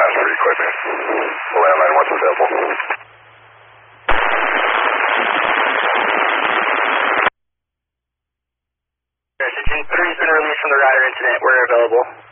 ask for equipment. We'll landline once available. Agent 3's been released from the rider incident. We're available.